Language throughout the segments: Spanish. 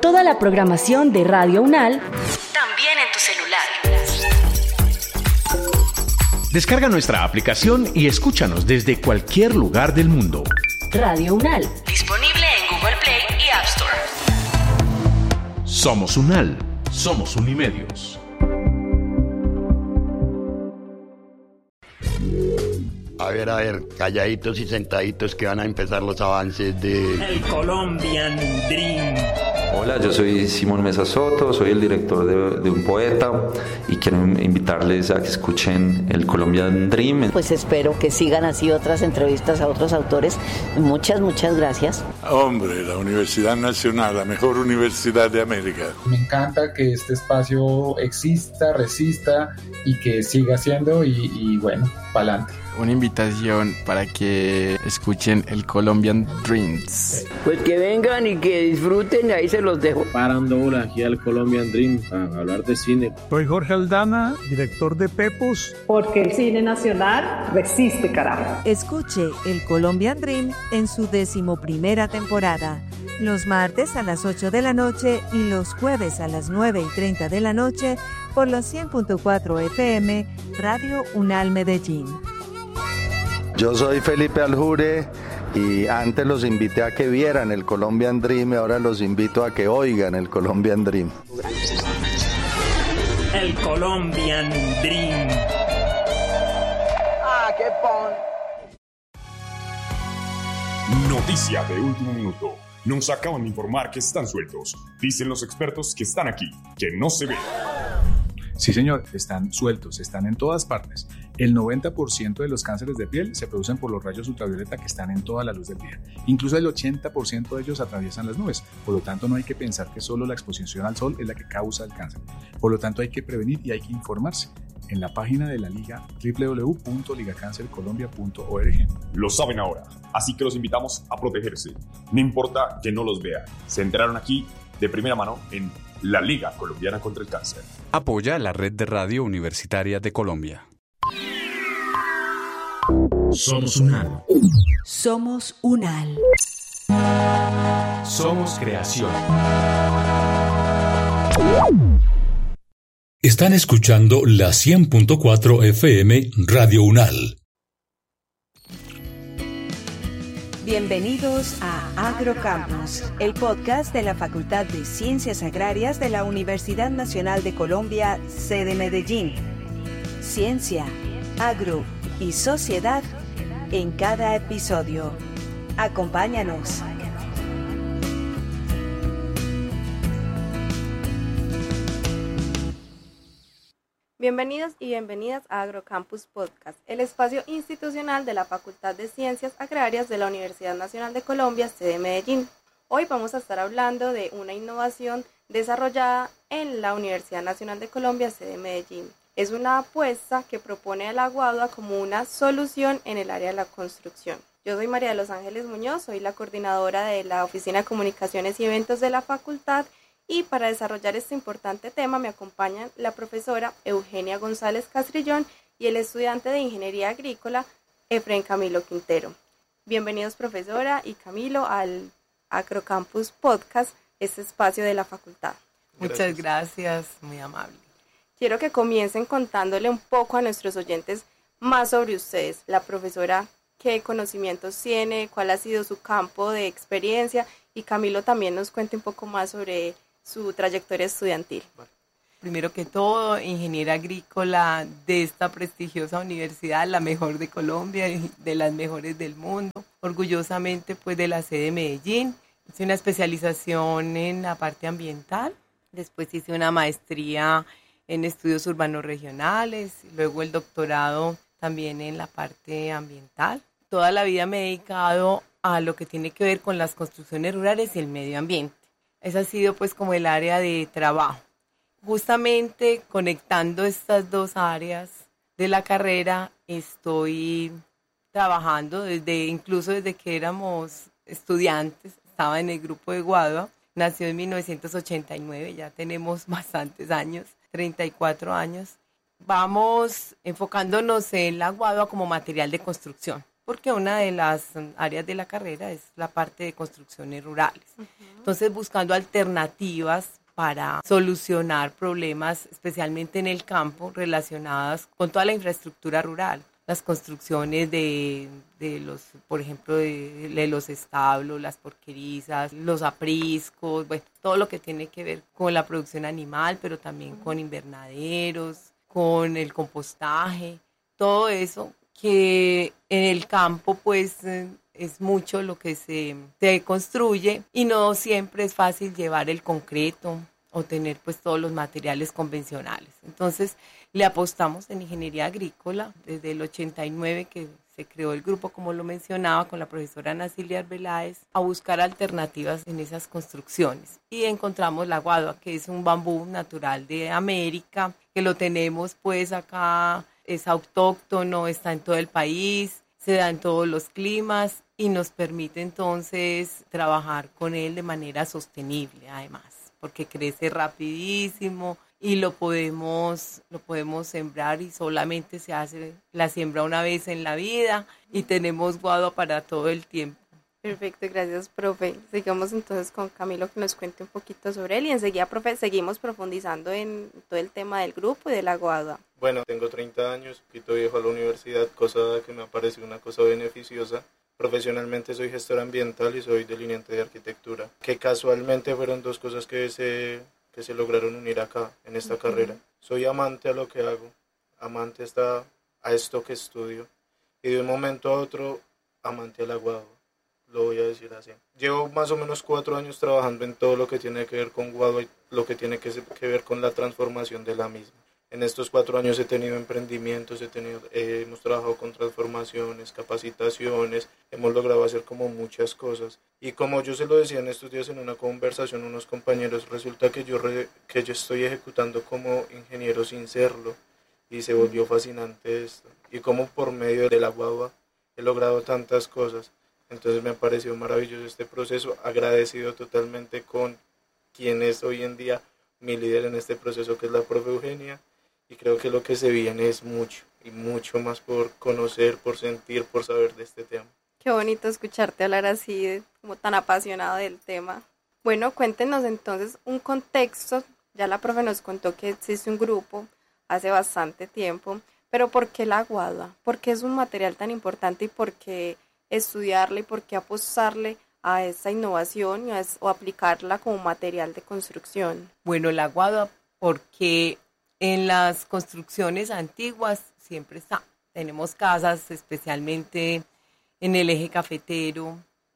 toda la programación de Radio UNAL, también en tu celular. Descarga nuestra aplicación y escúchanos desde cualquier lugar del mundo. Radio UNAL, disponible en Google Play y App Store. Somos UNAL, somos Unimedios. A ver, calladitos y sentaditos que van a empezar los avances de... El Colombian Dream. Hola, yo soy Simón Mesa Soto, soy el director de Un Poeta y quiero invitarles a que escuchen el Colombian Dream. Pues espero que sigan así otras entrevistas a otros autores. Muchas gracias. Hombre, la Universidad Nacional, la mejor universidad de América. Me encanta que este espacio exista, resista y que siga siendo y bueno, pa'lante. Una invitación para que escuchen el Colombian Dreams. Pues que vengan y que disfruten, ahí se los dejo. Parando bola aquí al Colombian Dream para hablar de cine. Soy Jorge Aldana, director de Pepos. Porque el cine nacional resiste, carajo. Escuche el Colombian Dream en su 11ª temporada. Los martes a las 8 de la noche y los jueves a las 9:30 de la noche por los 100.4 FM Radio UNAL Medellín. Yo soy Felipe Aljure y antes los invité a que vieran el Colombian Dream y ahora los invito a que oigan el Colombian Dream. El Colombian Dream. ¡Ah, qué pon! Noticia de último minuto. Nos acaban de informar que están sueltos. Dicen los expertos que están aquí, que no se ven. Sí, señor, están sueltos, están en todas partes. El 90% de los cánceres de piel se producen por los rayos ultravioleta que están en toda la luz del día. Incluso el 80% de ellos atraviesan las nubes. Por lo tanto, no hay que pensar que solo la exposición al sol es la que causa el cáncer. Por lo tanto, hay que prevenir y hay que informarse. En la página de la Liga, www.ligacancercolombia.org. Lo saben ahora, así que los invitamos a protegerse. No importa que no los vean. Se enteraron aquí de primera mano en la Liga Colombiana contra el Cáncer. Apoya la Red de Radio Universitaria de Colombia. Somos UNAL. Somos UNAL. Somos creación. Están escuchando la 100.4 FM Radio UNAL. Bienvenidos a Agrocampus, el podcast de la Facultad de Ciencias Agrarias de la Universidad Nacional de Colombia, sede Medellín. Ciencia, agro y sociedad en cada episodio. Acompáñanos. Bienvenidos y bienvenidas a Agrocampus Podcast, el espacio institucional de la Facultad de Ciencias Agrarias de la Universidad Nacional de Colombia, sede Medellín. Hoy vamos a estar hablando de una innovación desarrollada en la Universidad Nacional de Colombia, sede Medellín. Es una apuesta que propone al aguadua como una solución en el área de la construcción. Yo soy María de los Ángeles Muñoz, soy la coordinadora de la Oficina de Comunicaciones y Eventos de la Facultad. Y para desarrollar este importante tema me acompañan la profesora Eugenia González Castrillón y el estudiante de Ingeniería Agrícola, Efraín Camilo Quintero. Bienvenidos, profesora y Camilo, al Agrocampus Podcast, este espacio de la facultad. Muchas gracias, muy amable. Quiero que comiencen contándole un poco a nuestros oyentes más sobre ustedes. La profesora, ¿qué conocimientos tiene? ¿Cuál ha sido su campo de experiencia? Y Camilo también nos cuente un poco más sobre su trayectoria estudiantil. Primero que todo, ingeniera agrícola de esta prestigiosa universidad, la mejor de Colombia y de las mejores del mundo. Orgullosamente, pues, de la sede de Medellín. Hice una especialización en la parte ambiental. Después hice una maestría en estudios urbanos regionales. Luego el doctorado también en la parte ambiental. Toda la vida me he dedicado a lo que tiene que ver con las construcciones rurales y el medio ambiente. Esa ha sido pues como el área de trabajo. Justamente conectando estas dos áreas de la carrera estoy trabajando incluso desde que éramos estudiantes. Estaba en el grupo de Guadua, nació en 1989, ya tenemos bastantes años, 34 años. Vamos enfocándonos en la Guadua como material de construcción, porque una de las áreas de la carrera es la parte de construcciones rurales. Uh-huh. Entonces buscando alternativas para solucionar problemas, especialmente en el campo, relacionadas con toda la infraestructura rural. Las construcciones de los, por ejemplo, de los establos, las porquerizas, los apriscos, bueno, todo lo que tiene que ver con la producción animal, pero también con invernaderos, con el compostaje, todo eso que en el campo pues es mucho lo que se construye y no siempre es fácil llevar el concreto o tener pues todos los materiales convencionales. Entonces le apostamos en ingeniería agrícola desde el 89 que se creó el grupo, como lo mencionaba, con la profesora Ana Silvia Arbeláez, a buscar alternativas en esas construcciones. Y encontramos la guadua, que es un bambú natural de América, que lo tenemos pues acá, es autóctono, está en todo el país, se da en todos los climas y nos permite entonces trabajar con él de manera sostenible además, porque crece rapidísimo y lo podemos sembrar y solamente se hace la siembra una vez en la vida y tenemos guadua para todo el tiempo. Perfecto, gracias, profe. Sigamos entonces con Camilo que nos cuente un poquito sobre él y enseguida, profe, seguimos profundizando en todo el tema del grupo y de la guadua. Bueno, tengo 30 años, un poquito viejo a la universidad, cosa que me ha parecido una cosa beneficiosa. Profesionalmente soy gestor ambiental y soy delineante de arquitectura, que casualmente fueron dos cosas que se lograron unir acá, en esta carrera. Soy amante a lo que hago, amante a esto que estudio, y de un momento a otro, amante a la guadua, lo voy a decir así. Llevo más o menos 4 años trabajando en todo lo que tiene que ver con guadua y lo que tiene que ver con la transformación de la misma. En estos 4 años he tenido emprendimientos, hemos trabajado con transformaciones, capacitaciones, hemos logrado hacer como muchas cosas. Y como yo se lo decía en estos días en una conversación unos compañeros, resulta que yo estoy ejecutando como ingeniero sin serlo y se volvió fascinante esto. Y como por medio de la guagua he logrado tantas cosas. Entonces me ha parecido maravilloso este proceso, agradecido totalmente con quien es hoy en día mi líder en este proceso, que es la profe Eugenia. Y creo que lo que se viene es mucho, y mucho más por conocer, por sentir, por saber de este tema. Qué bonito escucharte hablar así, como tan apasionado del tema. Bueno, cuéntenos entonces un contexto. Ya la profe nos contó que existe un grupo hace bastante tiempo, pero ¿por qué la guadua? ¿Por qué es un material tan importante y por qué estudiarla y por qué apostarle a esa innovación o aplicarla como material de construcción? Bueno, la guadua porque en las construcciones antiguas siempre está. Tenemos casas, especialmente en el eje cafetero,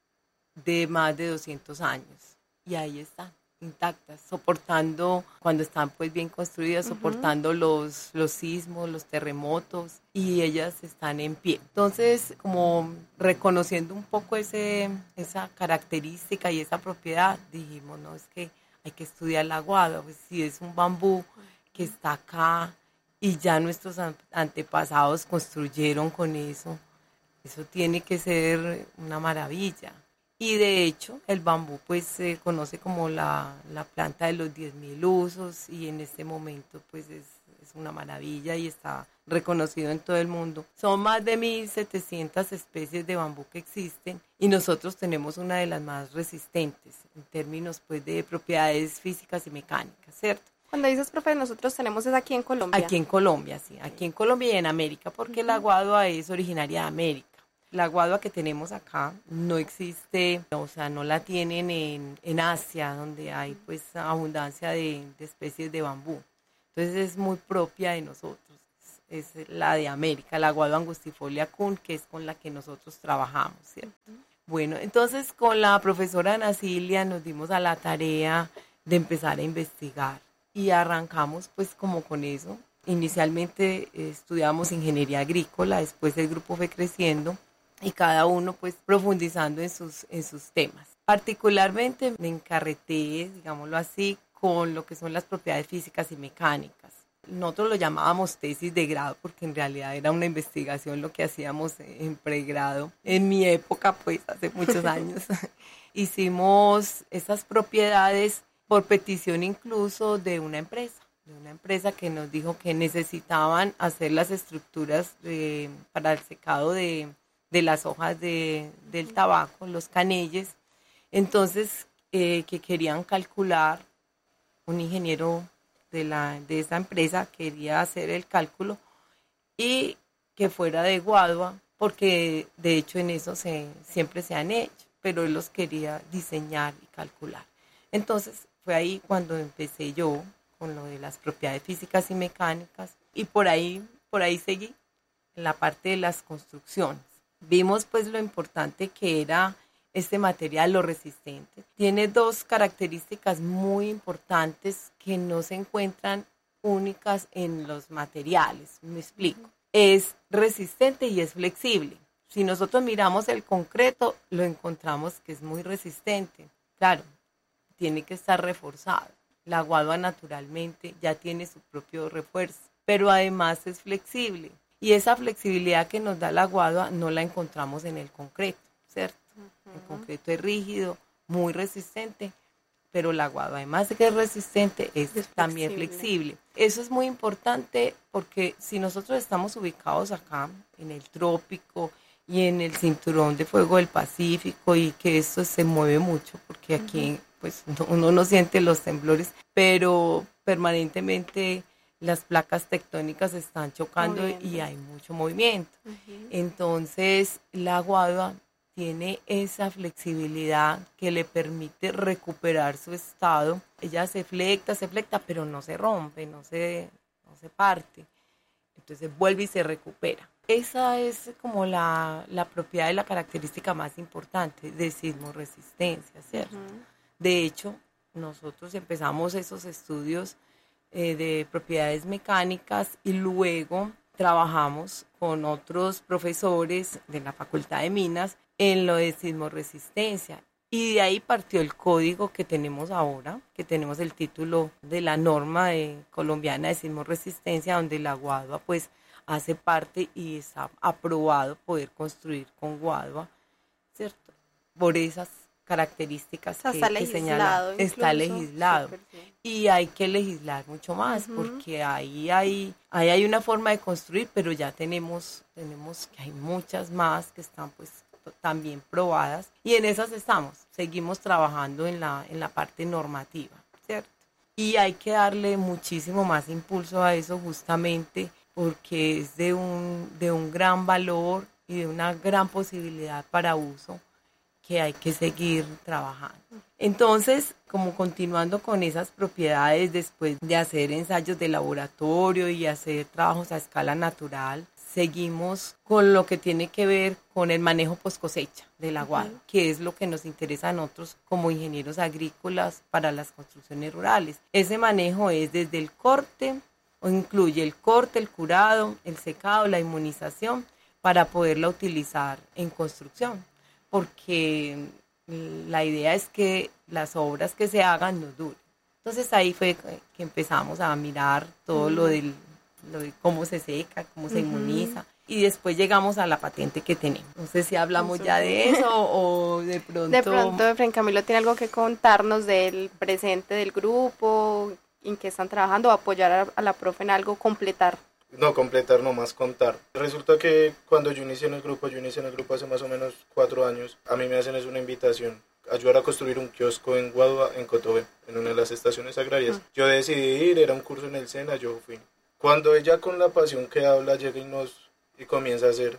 de más de 200 años. Y ahí están, intactas, soportando, cuando están pues bien construidas, soportando los sismos, los terremotos, y ellas están en pie. Entonces, como reconociendo un poco esa característica y esa propiedad, dijimos, no, es que hay que estudiar la guadua, pues si es un bambú que está acá y ya nuestros antepasados construyeron con eso tiene que ser una maravilla. Y de hecho el bambú pues se conoce como la planta de los 10.000 usos y en este momento pues es una maravilla y está reconocido en todo el mundo. Son más de 1.700 especies de bambú que existen y nosotros tenemos una de las más resistentes en términos pues de propiedades físicas y mecánicas, ¿cierto? Cuando dices, profe, nosotros tenemos es aquí en Colombia. Aquí en Colombia, sí. Aquí en Colombia y en América, porque la guadua es originaria de América. La guadua que tenemos acá no existe, o sea, no la tienen en Asia, donde hay pues abundancia de especies de bambú. Entonces es muy propia de nosotros. Es la de América, la guadua angustifolia Kuhn, que es con la que nosotros trabajamos, ¿cierto? Bueno, entonces con la profesora Ana Silvia nos dimos a la tarea de empezar a investigar. Y arrancamos pues como con eso. Inicialmente estudiamos ingeniería agrícola, después el grupo fue creciendo y cada uno pues profundizando en sus temas. Particularmente me encarreté, digámoslo así, con lo que son las propiedades físicas y mecánicas. Nosotros lo llamábamos tesis de grado porque en realidad era una investigación lo que hacíamos en pregrado. En mi época pues hace muchos años hicimos esas propiedades por petición incluso de una empresa que nos dijo que necesitaban hacer las estructuras para el secado de las hojas del tabaco, los canelles. Entonces que querían calcular, un ingeniero de esa empresa quería hacer el cálculo y que fuera de Guadua, porque de hecho en eso siempre se han hecho, pero él los quería diseñar y calcular. Entonces fue ahí cuando empecé yo con lo de las propiedades físicas y mecánicas, y por ahí seguí en la parte de las construcciones. Vimos pues lo importante que era este material, lo resistente. Tiene dos características muy importantes que no se encuentran únicas en los materiales. Me explico. Es resistente y es flexible. Si nosotros miramos el concreto, lo encontramos que es muy resistente. Claro, tiene que estar reforzado. La guadua naturalmente ya tiene su propio refuerzo, pero además es flexible. Y esa flexibilidad que nos da la guadua no la encontramos en el concreto, ¿cierto? El concreto es rígido, muy resistente, pero la guadua, además de que es resistente, es también flexible. Eso es muy importante porque si nosotros estamos ubicados acá, en el trópico y en el cinturón de fuego del Pacífico, y que esto se mueve mucho, porque aquí pues uno no siente los temblores, pero permanentemente las placas tectónicas están chocando y hay mucho movimiento. Entonces la guadua tiene esa flexibilidad que le permite recuperar su estado. Ella se flecta, pero no se rompe, no se parte. Entonces vuelve y se recupera. Esa es como la propiedad y la característica más importante de sismoresistencia, ¿cierto? De hecho, nosotros empezamos esos estudios de propiedades mecánicas y luego trabajamos con otros profesores de la Facultad de Minas en lo de sismoresistencia, y de ahí partió el código que tenemos ahora, que tenemos el título de la norma colombiana de sismoresistencia, donde la guadua pues hace parte y está aprobado poder construir con guadua, ¿cierto? Por esas características que señala, está legislado. Y hay que legislar mucho más, porque ahí hay una forma de construir, pero ya tenemos que hay muchas más que están pues también probadas, y en esas seguimos trabajando en la parte normativa, ¿cierto? Y hay que darle muchísimo más impulso a eso, justamente porque es de un gran valor y de una gran posibilidad para uso que hay que seguir trabajando. Entonces, como continuando con esas propiedades, después de hacer ensayos de laboratorio y hacer trabajos a escala natural, seguimos con lo que tiene que ver con el manejo post cosecha del guadua, que es lo que nos interesa a nosotros como ingenieros agrícolas para las construcciones rurales. Ese manejo es desde el corte, o incluye el corte, el curado, el secado, la inmunización, para poderla utilizar en construcción, porque la idea es que las obras que se hagan no duren. Entonces ahí fue que empezamos a mirar todo lo de cómo se seca, cómo se inmuniza, y después llegamos a la patente que tenemos. No sé si hablamos ya de eso o de pronto... De pronto, Efraín Camilo tiene algo que contarnos del presente del grupo, en qué están trabajando, o apoyar a la profe en algo, completar. No, completar, no más contar. Resulta que cuando yo inicié en el grupo hace más o menos 4 años, a mí me hacen una invitación, ayudar a construir un kiosco en Guadua, en Cotobé, en una de las estaciones agrarias. Yo decidí ir, era un curso en el SENA, yo fui. Cuando ella con la pasión que habla llega y comienza a hacer,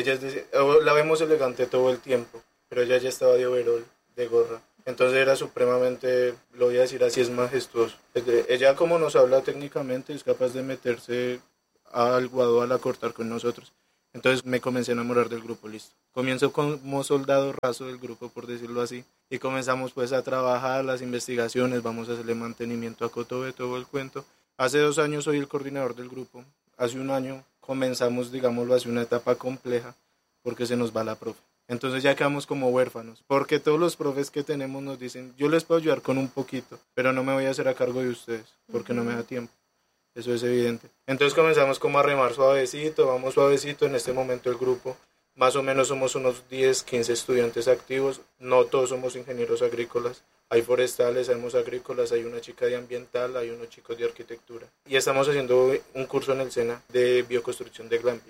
la vemos elegante todo el tiempo, pero ella ya estaba de overol, de gorra. Entonces era supremamente, lo voy a decir así, es majestuoso. Ella como nos habla técnicamente es capaz de meterse al guadua a cortar con nosotros. Entonces me comencé a enamorar del grupo, listo. Comienzo como soldado raso del grupo, por decirlo así, y comenzamos pues a trabajar las investigaciones, vamos a hacerle mantenimiento a Cotobé, todo el cuento. Hace 2 años soy el coordinador del grupo. Hace 1 año comenzamos, digámoslo así, una etapa compleja porque se nos va la profe. Entonces ya quedamos como huérfanos, porque todos los profes que tenemos nos dicen, yo les puedo ayudar con un poquito, pero no me voy a hacer a cargo de ustedes, porque no me da tiempo. Eso es evidente. Entonces comenzamos como a remar suavecito, vamos suavecito. En este momento el grupo, más o menos somos unos 10, 15 estudiantes activos. No todos somos ingenieros agrícolas. Hay forestales, hay agrícolas, hay una chica de ambiental, hay unos chicos de arquitectura. Y estamos haciendo un curso en el SENA de bioconstrucción de glamping.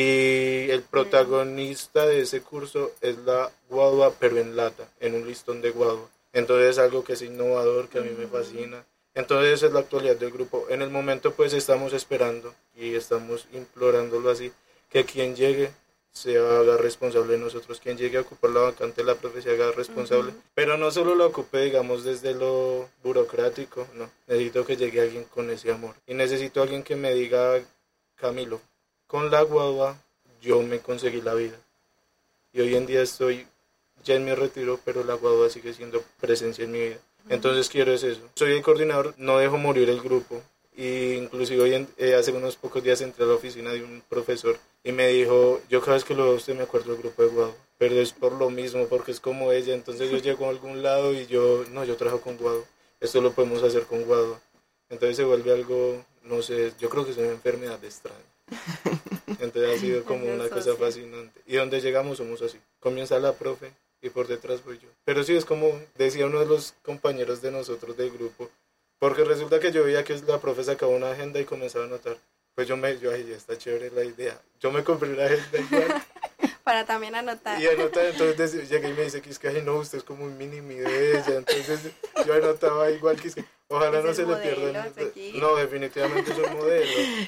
Y el protagonista de ese curso es la guadua, pero en lata, en un listón de guadua. Entonces es algo que es innovador, que a mí me fascina. Entonces esa es la actualidad del grupo. En el momento pues estamos esperando y estamos implorándolo así, que quien llegue se haga responsable de nosotros, quien llegue a ocupar la vacante, la profe se haga responsable, pero no solo lo ocupe, digamos, desde lo burocrático, no, necesito que llegue alguien con ese amor, y necesito alguien que me diga, Camilo, con la guagua yo me conseguí la vida, y hoy en día estoy ya en mi retiro, pero la guagua sigue siendo presencia en mi vida, entonces quiero es eso, soy el coordinador, no dejo morir el grupo, y inclusive hace unos pocos días entré a la oficina de un profesor y me dijo, yo cada vez que lo veo a usted me acuerdo del grupo de Guado, pero es por lo mismo, porque es como ella, entonces yo llego a algún lado y yo trabajo con Guado, esto lo podemos hacer con Guado, entonces se vuelve algo, no sé, yo creo que es una enfermedad extraña, entonces ha sido como una cosa fascinante, y donde llegamos somos así, comienza la profe y por detrás voy yo, pero sí es como decía uno de los compañeros de nosotros del grupo, porque resulta que yo veía que la profe sacaba una agenda y comenzaba a anotar. Pues yo ay, ya está chévere la idea. Yo me compré una agenda igual. Para también anotar. Y anotar, entonces llegué y me dice que es que, ay no, usted es como un mini de ella. Entonces yo anotaba igual que es que ojalá no se le pierda. No, definitivamente es un modelo.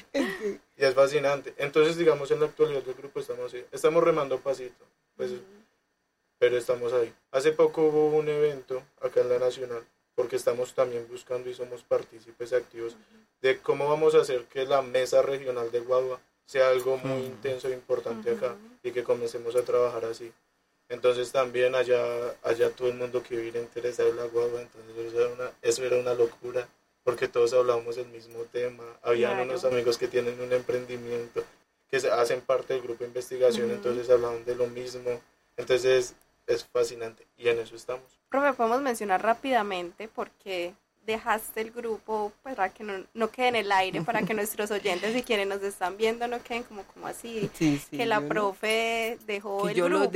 Y es fascinante. Entonces, digamos, en la actualidad del grupo estamos así. Estamos remando pasito. Pues, pero estamos ahí. Hace poco hubo un evento acá en la Nacional, porque estamos también buscando y somos partícipes activos de cómo vamos a hacer que la mesa regional de Guadua sea algo muy intenso e importante acá y que comencemos a trabajar así. Entonces también allá todo el mundo que hubiera interesado en la Guadua, entonces eso era una locura, porque todos hablábamos del mismo tema. Habían unos amigos que tienen un emprendimiento, que hacen parte del grupo de investigación, entonces hablaban de lo mismo. Entonces es fascinante y en eso estamos. Profe, podemos mencionar rápidamente por qué dejaste el grupo, para que no quede en el aire, para que nuestros oyentes y quienes nos están viendo no queden como así, que la profe dejó el grupo.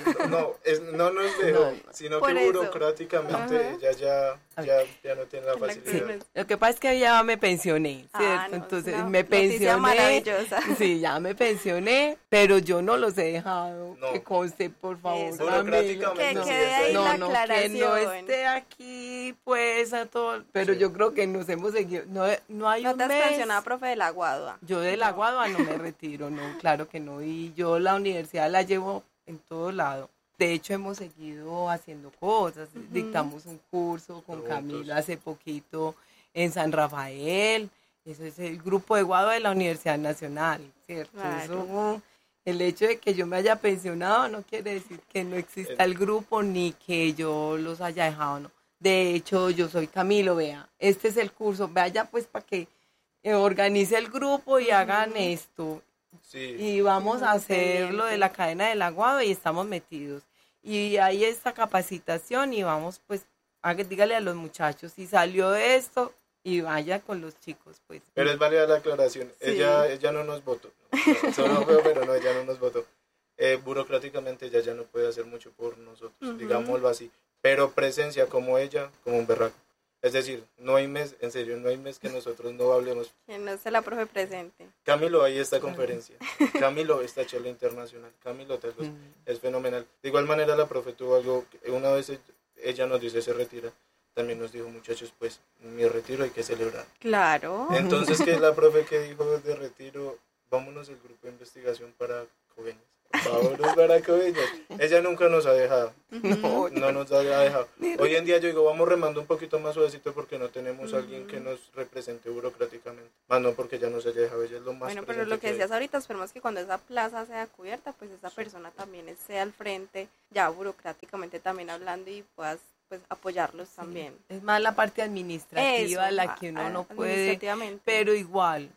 No nos dejó, sino que burocráticamente ella ya no tiene la facilidad. Lo que pasa es que ya me pensioné, ¿cierto? Entonces me pensioné, sí, ya me pensioné, pero yo no los he dejado, que conste, por favor, burocráticamente que quede ahí la aclaración. Que no esté aquí, pues, a todo. Pero yo creo que nos hemos seguido. No hay un mes. ¿No te has pensionado, profe, de la Guadua? Yo de la Guadua no me retiro, no, claro que no. Y yo la universidad la llevo en todo lado. De hecho, hemos seguido haciendo cosas. Dictamos un curso con Camilo hace poquito en San Rafael. Eso es el grupo de Guadua de la Universidad Nacional, ¿cierto? Claro. Eso, el hecho de que yo me haya pensionado no quiere decir que no exista el grupo ni que yo los haya dejado, no. De hecho, yo soy Camilo, vea, este es el curso, vaya pues para que organice el grupo y hagan esto. Sí. Y vamos a hacer lo de la cadena del aguado y estamos metidos. Y hay esta capacitación y vamos pues, dígale a los muchachos si salió de esto y vaya con los chicos pues. Pero es válida la aclaración, sí. ella no nos votó, no, solo feo, pero no, ella no nos votó. Burocráticamente ella ya no puede hacer mucho por nosotros, digámoslo así. Pero presencia como ella, como un berraco. Es decir, no hay mes, en serio, no hay mes que nosotros no hablemos. Que no sea la profe presente. Camilo, ahí está conferencia. Camilo, esta charla internacional. Camilo, es fenomenal. De igual manera, la profe tuvo algo, una vez ella nos dice se retira, también nos dijo, muchachos, pues, mi retiro hay que celebrar. Claro. Entonces, ¿qué es la profe que dijo de retiro? Vámonos el grupo de investigación para Coveñas. Vámonos para Coveñas. Ella nunca nos ha dejado. No nos ha dejado. Hoy en día yo digo, vamos remando un poquito más suavecito porque no tenemos a alguien que nos represente burocráticamente. Más no porque ya nos haya dejado, ella es lo más. Bueno, pero lo que decías ahorita, esperemos que cuando esa plaza sea cubierta, pues esa persona también esté al frente, ya burocráticamente también hablando y puedas pues apoyarlos también. Es más la parte administrativa la que uno no puede, pero igual.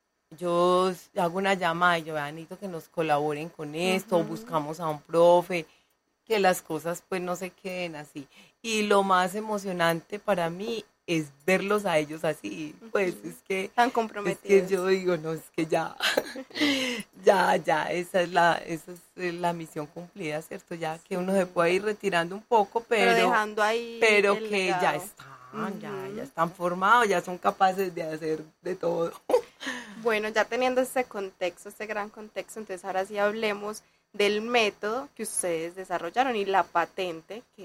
Yo hago una llamada y yo necesito que nos colaboren con esto, buscamos a un profe, que las cosas pues no se queden así. Y lo más emocionante para mí es verlos a ellos así, pues es que... Tan comprometidos. Es que yo digo, no, es que ya, esa es la misión cumplida, ¿cierto? Ya que uno se puede ir retirando un poco, pero dejando ahí pero que legado. Ya están, ya están formados, ya son capaces de hacer de todo. Bueno, ya teniendo este contexto, este gran contexto, entonces ahora sí hablemos del método que ustedes desarrollaron y la patente que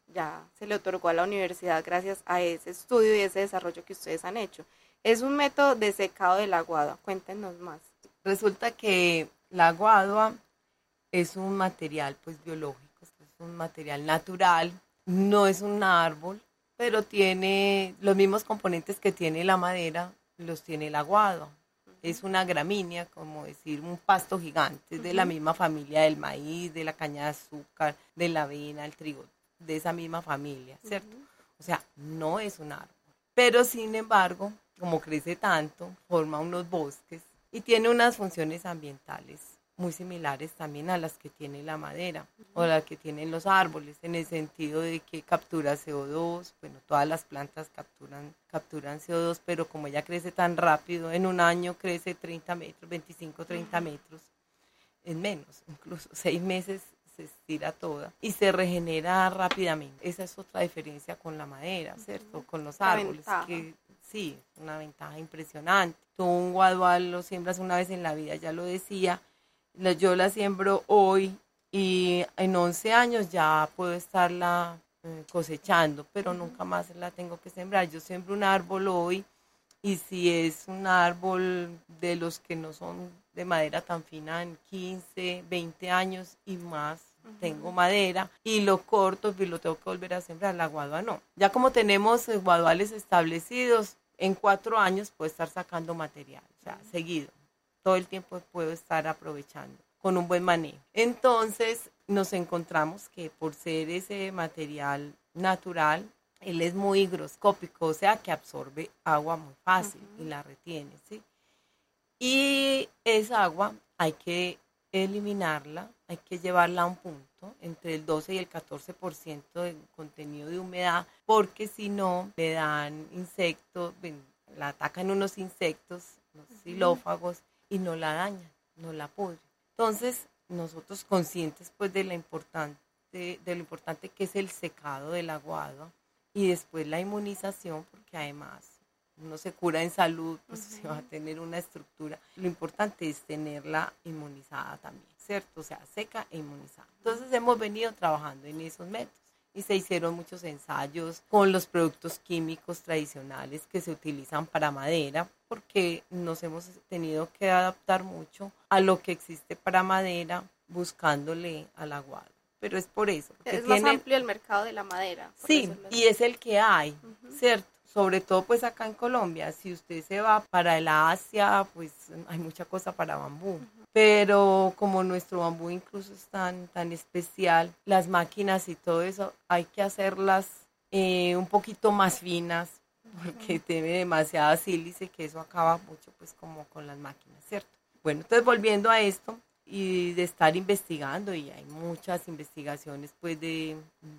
ya se le otorgó a la universidad gracias a ese estudio y ese desarrollo que ustedes han hecho. Es un método de secado de la guadua. Cuéntenos más. Resulta que la guadua es un material pues biológico, es un material natural, no es un árbol, pero tiene los mismos componentes que tiene la madera, los tiene la guadua. Es una gramínea, como decir un pasto gigante, es de la misma familia del maíz, de la caña de azúcar, de la avena, el trigo, de esa misma familia, ¿cierto? O sea, no es un árbol. Pero sin embargo, como crece tanto, forma unos bosques y tiene unas funciones ambientales muy similares también a las que tiene la madera o las que tienen los árboles, en el sentido de que captura CO2, bueno, todas las plantas capturan CO2, pero como ella crece tan rápido, en un año crece 30 metros, 25, 30 metros, en menos, incluso 6 meses se estira toda y se regenera rápidamente. Esa es otra diferencia con la madera, ¿cierto? Con los árboles, que sí, es una ventaja impresionante. Tú un guadual lo siembras una vez en la vida, ya lo decía. Yo la siembro hoy y en 11 años ya puedo estarla cosechando, pero nunca más la tengo que sembrar. Yo siembro un árbol hoy y si es un árbol de los que no son de madera tan fina, en 15, 20 años y más, tengo madera y lo corto y lo tengo que volver a sembrar. La guadua no. Ya como tenemos guaduales establecidos, en 4 años puedo estar sacando material, o sea, seguido. Todo el tiempo puedo estar aprovechando con un buen manejo. Entonces nos encontramos que por ser ese material natural, él es muy higroscópico, o sea que absorbe agua muy fácil y la retiene, ¿sí? Y esa agua hay que eliminarla, hay que llevarla a un punto entre el 12 y el 14% de contenido de humedad, porque si no le dan insectos, la atacan unos insectos, los xilófagos, y no la dañan, no la pudren. Entonces, nosotros conscientes pues de lo importante que es el secado de la guadua y después la inmunización, porque además uno se cura en salud, pues se va a tener una estructura. Lo importante es tenerla inmunizada también, ¿cierto? O sea, seca e inmunizada. Entonces hemos venido trabajando en esos métodos. Y se hicieron muchos ensayos con los productos químicos tradicionales que se utilizan para madera, porque nos hemos tenido que adaptar mucho a lo que existe para madera, buscándole a la guadua. Pero es por eso. Es más amplio el mercado de la madera. Sí, y es el que hay, ¿cierto? Sobre todo pues acá en Colombia, si usted se va para el Asia, pues hay mucha cosa para bambú. Pero como nuestro bambú incluso es tan especial, las máquinas y todo eso hay que hacerlas un poquito más finas, porque tiene demasiada sílice, que eso acaba mucho pues como con las máquinas, ¿cierto? Bueno, entonces volviendo a esto y de estar investigando, y hay muchas investigaciones pues de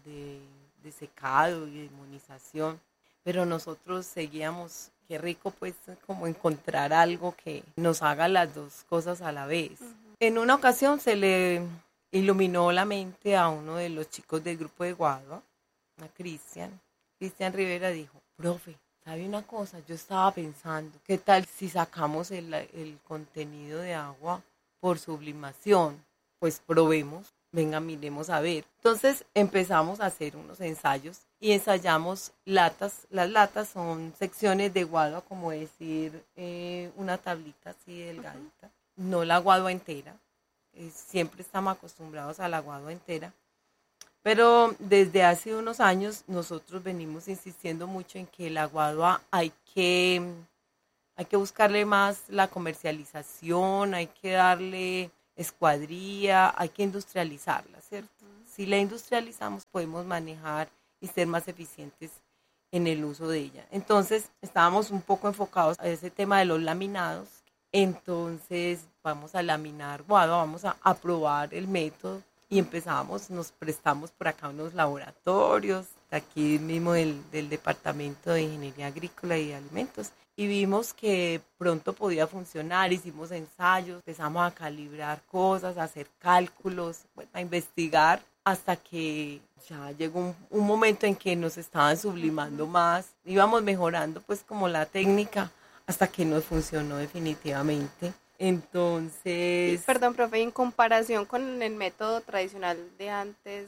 secado y de inmunización, pero nosotros seguíamos, qué rico pues como encontrar algo que nos haga las dos cosas a la vez. En una ocasión se le iluminó la mente a uno de los chicos del grupo de guadua, a Cristian Rivera, dijo: profe, ¿sabe una cosa? Yo estaba pensando, ¿qué tal si sacamos el contenido de agua por sublimación? Pues probemos. Venga, miremos a ver. Entonces empezamos a hacer unos ensayos y ensayamos latas. Las latas son secciones de guadua, como decir una tablita así delgadita, no la guadua entera. Siempre estamos acostumbrados a la guadua entera. Pero desde hace unos años nosotros venimos insistiendo mucho en que la guadua hay que buscarle más la comercialización, hay que darle escuadría, hay que industrializarla, ¿cierto? Si la industrializamos podemos manejar y ser más eficientes en el uso de ella. Entonces estábamos un poco enfocados a ese tema de los laminados. Entonces vamos a laminar guadua, vamos a probar el método y nos prestamos por acá unos laboratorios, aquí mismo del Departamento de Ingeniería Agrícola y de Alimentos, y vimos que pronto podía funcionar. Hicimos ensayos, empezamos a calibrar cosas, a hacer cálculos, bueno, a investigar, hasta que ya llegó un momento en que nos estaban sublimando más, íbamos mejorando pues como la técnica, hasta que nos funcionó definitivamente. Entonces... Perdón, profe, en comparación con el método tradicional de antes,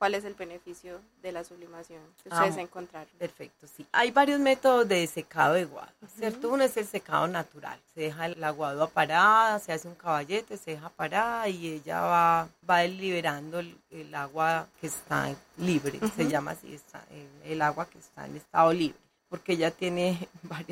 cuál es el beneficio de la sublimación que ustedes encontraron. Perfecto, sí. Hay varios métodos de secado de guado, ¿cierto? Uno es el secado natural. Se deja la guadua parada, se hace un caballete, se deja parada y ella va liberando el agua que está libre, se llama así, el agua que está en estado libre, porque ella tiene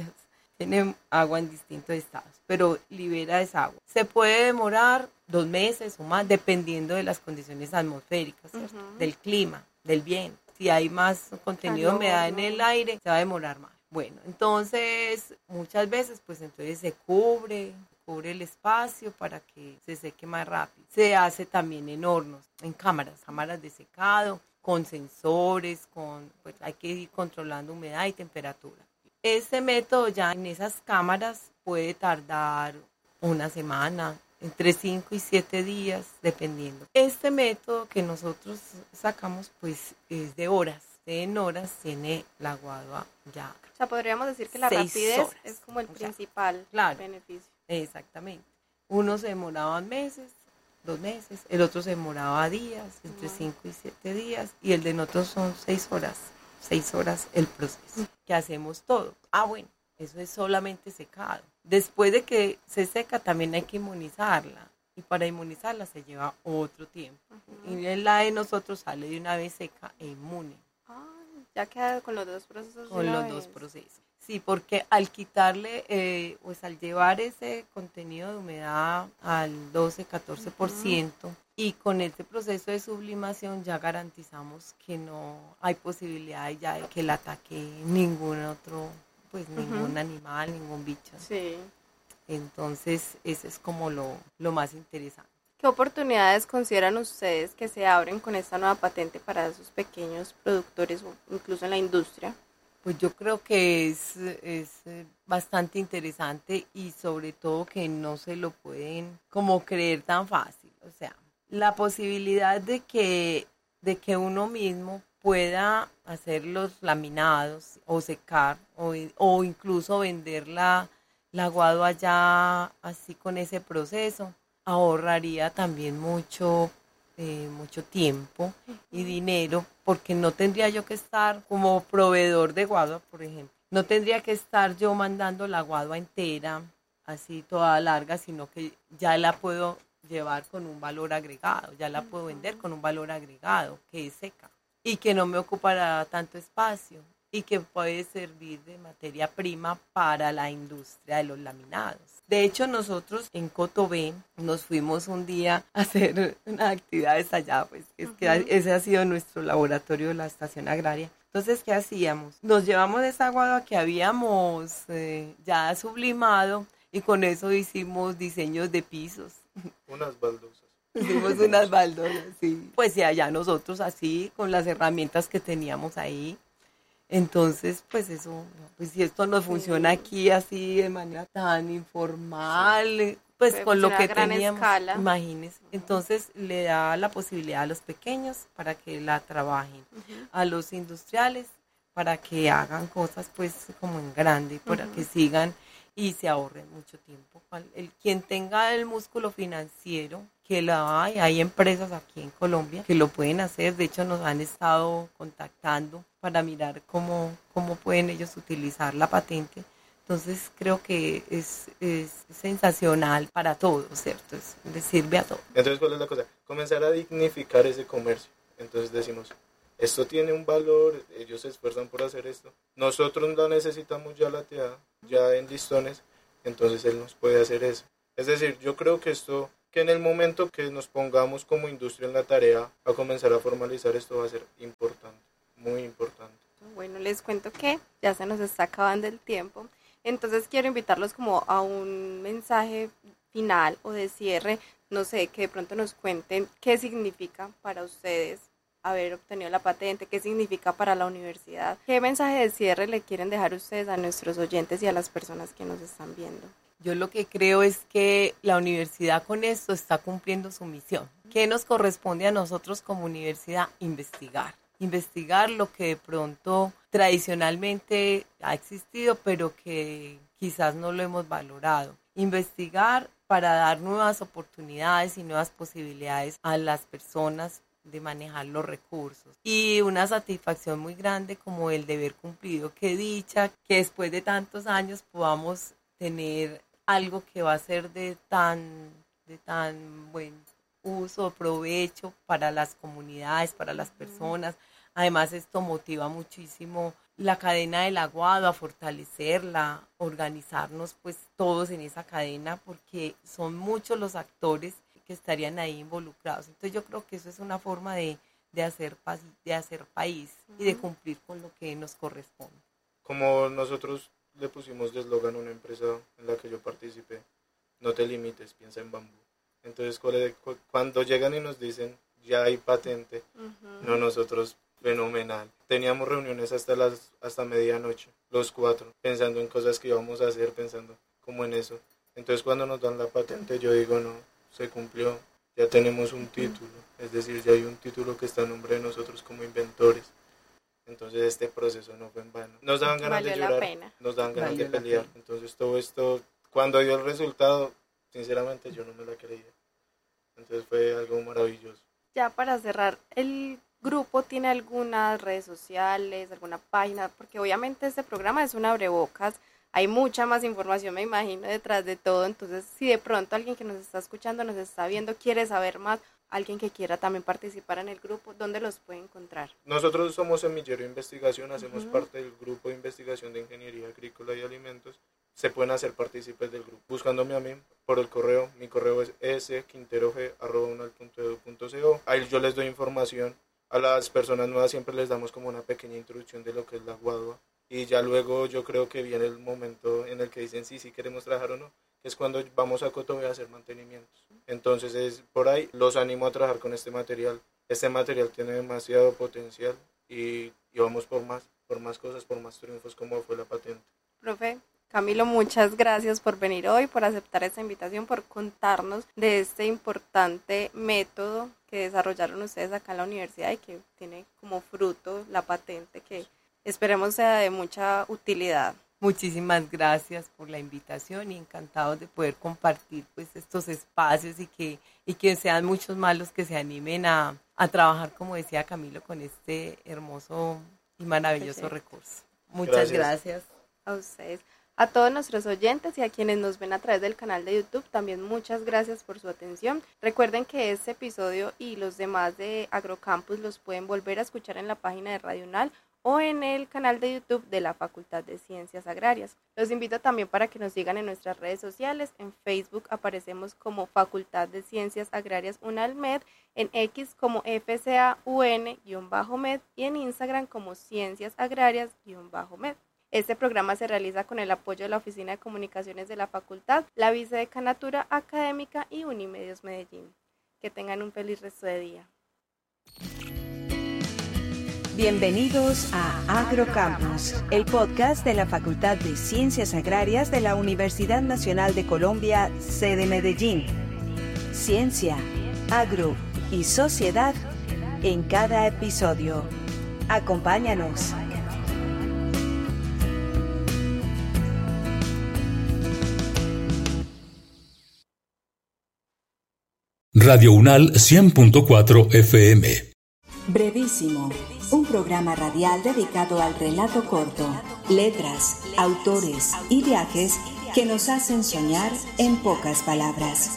tiene agua en distintos estados, pero libera esa agua. Se puede demorar 2 meses o más, dependiendo de las condiciones atmosféricas, ¿cierto? Del clima, del viento. Si hay más contenido de humedad en el aire, se va a demorar más. Bueno, entonces, muchas veces, pues entonces se cubre el espacio para que se seque más rápido. Se hace también en hornos, en cámaras de secado, con sensores, pues hay que ir controlando humedad y temperatura. Este método ya en esas cámaras puede tardar 1 semana, entre 5 y 7 días, dependiendo. Este método que nosotros sacamos, pues es de horas. En horas tiene la guadua ya. O sea, podríamos decir que la rapidez es como el principal beneficio. Exactamente. Uno se demoraba meses, 2 meses, el otro se demoraba días, entre 5 y 7 días, y el de nosotros son 6 horas. 6 horas el proceso, que hacemos todo. Bueno, eso es solamente secado. Después de que se seca también hay que inmunizarla, y para inmunizarla se lleva otro tiempo. Y la de nosotros sale de una vez seca e inmune. Ya queda con los 2 procesos. Con los 2 procesos. Sí, porque al quitarle, pues al llevar ese contenido de humedad al 12-14%, y con este proceso de sublimación ya garantizamos que no hay posibilidad ya de que la ataque ningún otro, pues ningún animal, ningún bicho. Sí. Entonces, eso es como lo más interesante. ¿Qué oportunidades consideran ustedes que se abren con esta nueva patente para esos pequeños productores o incluso en la industria? Pues yo creo que es bastante interesante, y sobre todo que no se lo pueden como creer tan fácil. O sea, la posibilidad de que uno mismo pueda hacer los laminados o secar o incluso vender la guadua ya así con ese proceso, ahorraría también mucho tiempo y dinero, porque no tendría yo que estar como proveedor de guadua, por ejemplo. No tendría que estar yo mandando la guadua entera, así toda larga, sino que ya la puedo llevar con un valor agregado, ya la puedo vender con un valor agregado, que es seca, y que no me ocupará tanto espacio, y que puede servir de materia prima para la industria de los laminados. De hecho, nosotros en Cotobé nos fuimos un día a hacer unas actividades allá, pues es que ese ha sido nuestro laboratorio de la estación agraria. Entonces, ¿qué hacíamos? Nos llevamos esa guadua que habíamos ya sublimado, y con eso hicimos diseños de pisos. Unas baldosas. Hicimos unas baldosas, sí. Pues y allá nosotros así, con las herramientas que teníamos ahí. Entonces, pues eso, pues si esto nos funciona aquí así de manera tan informal, pues puede con lo que teníamos, imagínense. Entonces le da la posibilidad a los pequeños para que la trabajen, a los industriales para que hagan cosas pues como en grande, para que sigan y se ahorren mucho tiempo. Quien tenga el músculo financiero, que la hay empresas aquí en Colombia que lo pueden hacer. De hecho, nos han estado contactando para mirar cómo pueden ellos utilizar la patente. Entonces, creo que es sensacional para todos, ¿cierto? Les sirve a todos. Entonces, ¿cuál es la cosa? Comenzar a dignificar ese comercio. Entonces decimos, esto tiene un valor, ellos se esfuerzan por hacer esto. Nosotros la necesitamos ya lateada, ya en listones, entonces él nos puede hacer eso. Es decir, yo creo que en el momento que nos pongamos como industria en la tarea a comenzar a formalizar esto va a ser importante, muy importante. Bueno, les cuento que ya se nos está acabando el tiempo, entonces quiero invitarlos como a un mensaje final o de cierre, no sé, que de pronto nos cuenten qué significa para ustedes haber obtenido la patente, qué significa para la universidad, qué mensaje de cierre le quieren dejar ustedes a nuestros oyentes y a las personas que nos están viendo. Yo lo que creo es que la universidad con esto está cumpliendo su misión. ¿Qué nos corresponde a nosotros como universidad? Investigar lo que de pronto tradicionalmente ha existido, pero que quizás no lo hemos valorado. Investigar para dar nuevas oportunidades y nuevas posibilidades a las personas manejar los recursos. Y una satisfacción muy grande como el deber cumplido. Qué dicha que después de tantos años podamos tener algo que va a ser de tan buen uso, provecho para las comunidades, para las personas. Además, esto motiva muchísimo la cadena del aguado, a fortalecerla, organizarnos pues todos en esa cadena, porque son muchos los actores que estarían ahí involucrados. Entonces yo creo que eso es una forma de hacer país y de cumplir con lo que nos corresponde. Como nosotros le pusimos de eslogan a una empresa en la que yo participé, no te limites, piensa en bambú. Entonces cuando llegan y nos dicen ya hay patente, no, nosotros fenomenal. Teníamos reuniones hasta medianoche, los 4, pensando en cosas que íbamos a hacer, pensando como en eso. Entonces cuando nos dan la patente yo digo no, se cumplió, ya tenemos un título, es decir, ya hay un título que está a nombre de nosotros como inventores. Entonces este proceso no fue en vano. Nos daban ganas de llorar, nos daban ganas de pelear. Entonces todo esto, cuando dio el resultado, sinceramente yo no me la creía. Entonces fue algo maravilloso. Ya para cerrar, ¿el grupo tiene algunas redes sociales, alguna página? Porque obviamente este programa es un abrebocas, hay mucha más información, me imagino, detrás de todo. Entonces, si de pronto alguien que nos está escuchando, nos está viendo, quiere saber más, alguien que quiera también participar en el grupo, ¿dónde los puede encontrar? Nosotros somos Semillero de Investigación, hacemos parte del grupo de investigación de Ingeniería Agrícola y Alimentos. Se pueden hacer partícipes del grupo buscándome a mí por el correo. Mi correo es squinterog@unal.edu.co. Ahí yo les doy información. A las personas nuevas siempre les damos como una pequeña introducción de lo que es la guadua. Y ya luego yo creo que viene el momento en el que dicen sí queremos trabajar o no, que es cuando vamos a Cotobé a hacer mantenimientos. Entonces es por ahí, los animo a trabajar con este material. Este material tiene demasiado potencial y vamos por más cosas, por más triunfos como fue la patente. Profe Camilo, muchas gracias por venir hoy, por aceptar esta invitación, por contarnos de este importante método que desarrollaron ustedes acá en la universidad y que tiene como fruto la patente, que esperemos sea de mucha utilidad. Muchísimas gracias por la invitación y encantados de poder compartir pues estos espacios y que sean muchos más los que se animen a trabajar, como decía Camilo, con este hermoso y maravilloso recurso. Muchas gracias a ustedes. A todos nuestros oyentes y a quienes nos ven a través del canal de YouTube, también muchas gracias por su atención. Recuerden que este episodio y los demás de Agrocampus los pueden volver a escuchar en la página de Radio UNAL o en el canal de YouTube de la Facultad de Ciencias Agrarias. Los invito también para que nos sigan en nuestras redes sociales. En Facebook aparecemos como Facultad de Ciencias Agrarias UNALMED, en X como FCAUN-MED y en Instagram como Ciencias Agrarias-MED. Este programa se realiza con el apoyo de la Oficina de Comunicaciones de la Facultad, la Vicedecanatura Académica y Unimedios Medellín. Que tengan un feliz resto de día. Bienvenidos a Agrocampus, el podcast de la Facultad de Ciencias Agrarias de la Universidad Nacional de Colombia, sede Medellín. Ciencia, agro y sociedad en cada episodio. Acompáñanos. Radio UNAL 100.4 FM. Brevísimo, un programa radial dedicado al relato corto, letras, autores y viajes que nos hacen soñar en pocas palabras.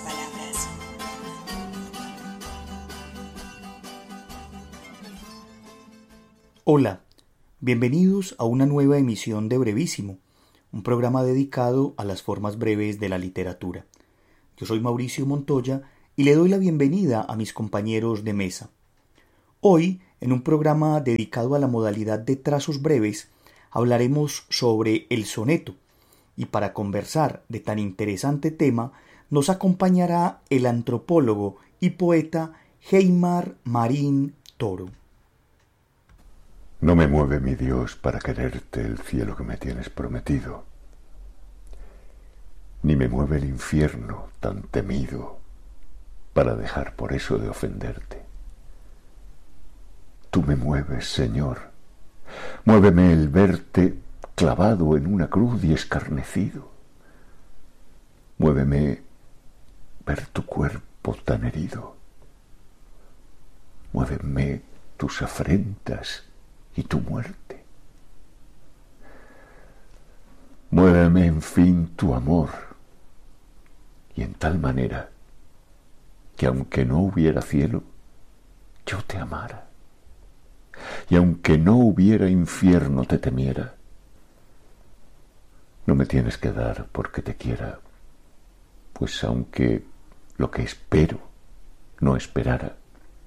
Hola, bienvenidos a una nueva emisión de Brevísimo, un programa dedicado a las formas breves de la literatura. Yo soy Mauricio Montoya y le doy la bienvenida a mis compañeros de mesa. Hoy, en un programa dedicado a la modalidad de trazos breves, hablaremos sobre el soneto, y para conversar de tan interesante tema nos acompañará el antropólogo y poeta Heimar Marín Toro. No me mueve, mi Dios, para quererte el cielo que me tienes prometido, ni me mueve el infierno tan temido para dejar por eso de ofenderte. Tú me mueves, Señor, muéveme el verte clavado en una cruz y escarnecido. Muéveme ver tu cuerpo tan herido. muéveme tus afrentas y tu muerte. Muéveme, en fin, tu amor, y en tal manera que aunque no hubiera cielo, yo te amara, y aunque no hubiera infierno, te temiera. No me tienes que dar porque te quiera, pues aunque lo que espero no esperara,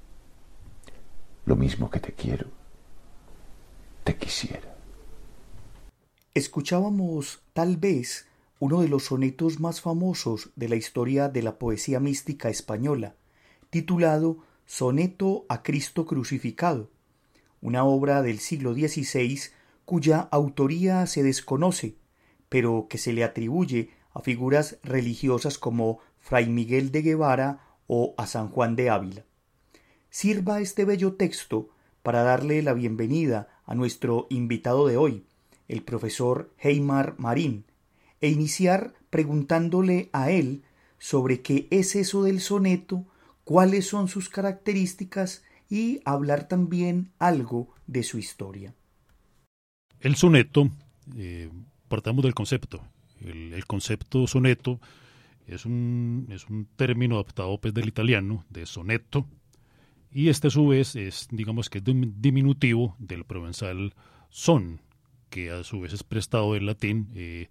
lo mismo que te quiero, te quisiera. Escuchábamos, tal vez, uno de los sonetos más famosos de la historia de la poesía mística española, titulado Soneto a Cristo Crucificado, una obra del siglo XVI cuya autoría se desconoce, pero que se le atribuye a figuras religiosas como Fray Miguel de Guevara o a San Juan de Ávila. Sirva este bello texto para darle la bienvenida a nuestro invitado de hoy, el profesor Heimar Marín, e iniciar preguntándole a él sobre qué es eso del soneto, cuáles son sus características y hablar también algo de su historia. El soneto, partamos del concepto. El concepto soneto es un término adaptado pues, del italiano, de sonetto, y este a su vez es, digamos que es diminutivo del provenzal son, que a su vez es prestado del latín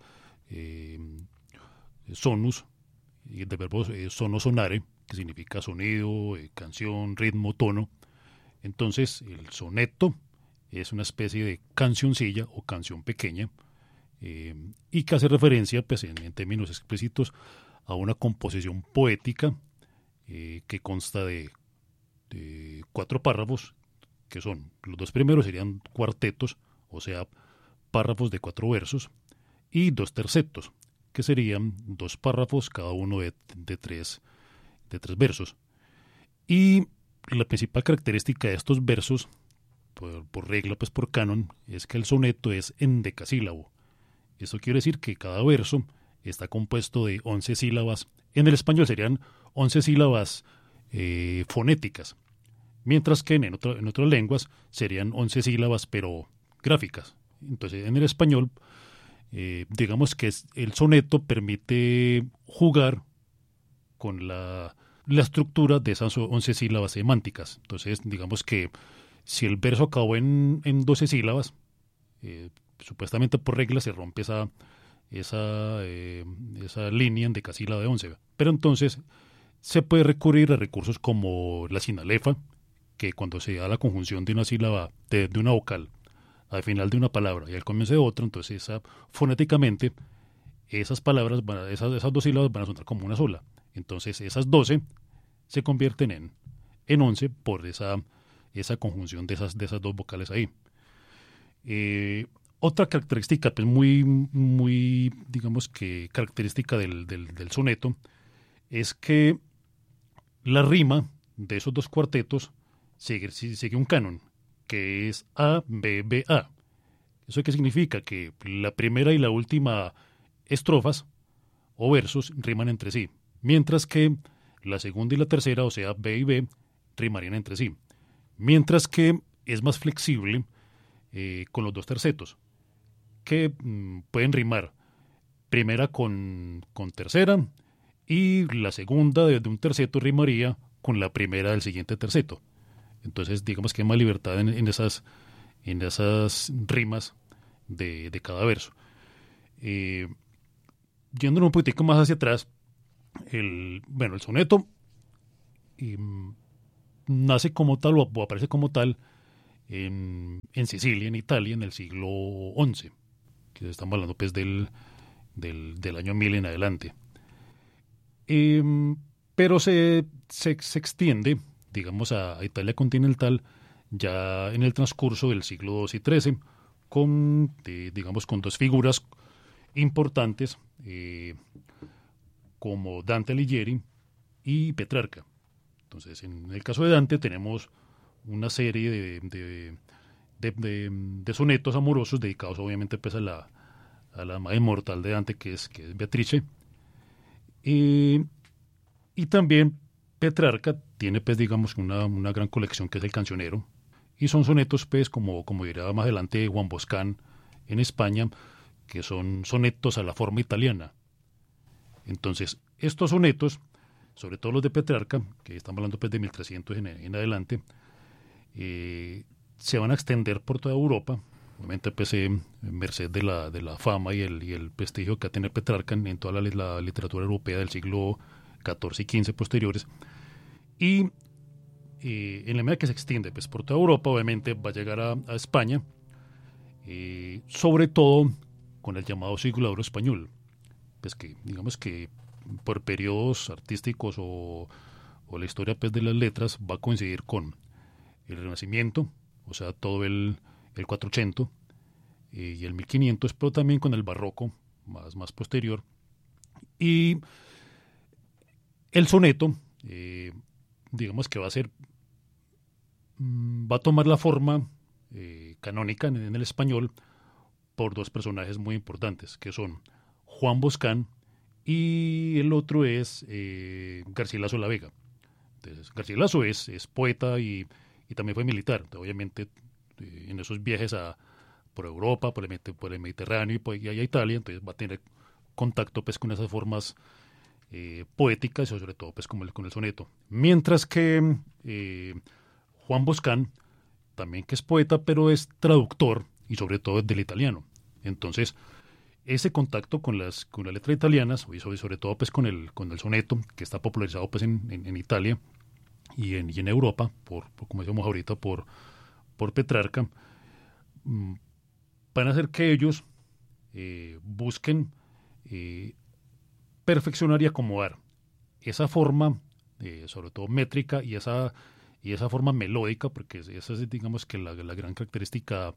sonus, del verbo sono sonare, que significa sonido, canción, ritmo, tono. Entonces el soneto es una especie de cancioncilla o canción pequeña, y que hace referencia pues, en términos explícitos a una composición poética que consta de 4 párrafos, que son, los 2 primeros serían cuartetos, o sea, párrafos de 4 versos, y 2 tercetos, que serían 2 párrafos, cada uno de 3 versos. Y la principal característica de estos versos, por regla, pues por canon, es que el soneto es endecasílabo. Esto quiere decir que cada verso está compuesto de 11 sílabas. En el español serían 11 sílabas fonéticas, mientras que en otras lenguas serían 11 sílabas pero gráficas. Entonces en el español digamos que el soneto permite jugar con la estructura de esas 11 sílabas semánticas. Entonces digamos que si el verso acabó en 12 sílabas, supuestamente por regla se rompe esa línea endecasílaba de 11. Pero entonces se puede recurrir a recursos como la sinalefa, que cuando se da la conjunción de una sílaba, de una vocal, al final de una palabra y al comienzo de otra, entonces fonéticamente esas palabras, esas 2 sílabas van a sonar como una sola. Entonces esas 12 se convierten en 11 por esa conjunción de esas 2 vocales ahí. Otra característica pues muy digamos que característica del soneto es que la rima de esos 2 cuartetos sigue un canon, que es A, B, B, A. ¿Eso qué significa? Que la primera y la última estrofas o versos riman entre sí, mientras que la segunda y la tercera, o sea, B y B, rimarían entre sí. Mientras que es más flexible con los 2 tercetos, que pueden rimar primera con tercera, y la segunda de un terceto rimaría con la primera del siguiente terceto. Entonces digamos que hay más libertad en esas rimas de cada verso. Yéndonos un poquitico más hacia atrás, el soneto nace como tal o aparece como tal en Sicilia, en Italia, en el siglo XI, que estamos hablando pues del año 1000 en adelante. Pero se extiende, digamos, a Italia continental ya en el transcurso del siglo XII y XIII, con 2 figuras importantes como Dante Alighieri y Petrarca. Entonces, en el caso de Dante tenemos una serie de sonetos amorosos dedicados obviamente pues a la madre inmortal de Dante, que es Beatrice. Y también Petrarca tiene, pues, digamos, una gran colección que es el Cancionero, y son sonetos, pues, como dirá más adelante Juan Boscán en España, que son sonetos a la forma italiana. Entonces, estos sonetos, sobre todo los de Petrarca, que estamos hablando, pues, de 1300 en adelante, se van a extender por toda Europa, obviamente, pues, merced de la fama y el prestigio que tiene Petrarca en toda la literatura europea del siglo XIV y XV posteriores. Y en la medida que se extiende, pues, por toda Europa, obviamente va a llegar a España, sobre todo con el llamado siglo de oro español, pues, que digamos que por periodos artísticos o la historia, pues, de las letras va a coincidir con el Renacimiento, o sea, todo el 480 y el 1500, pero también con el Barroco más posterior. Y el soneto, digamos que va a tomar la forma canónica en el español por dos personajes muy importantes, que son Juan Boscán y el otro es Garcilaso de la Vega. Entonces, Garcilaso es poeta y también fue militar. Obviamente, en esos viajes por Europa, por el Mediterráneo y a Italia, entonces va a tener contacto, pues, con esas formas poéticas y sobre todo, pues, con el soneto. Mientras que Juan Boscán, también que es poeta, pero es traductor y sobre todo del italiano. Entonces, ese contacto con las letras italianas y sobre todo, pues, con el soneto, que está popularizado, pues, en Italia y en Europa, por como decíamos ahorita, por Petrarca, van a hacer que ellos busquen perfeccionar y acomodar esa forma, sobre todo métrica, y esa forma melódica, porque esa es, digamos, que la gran característica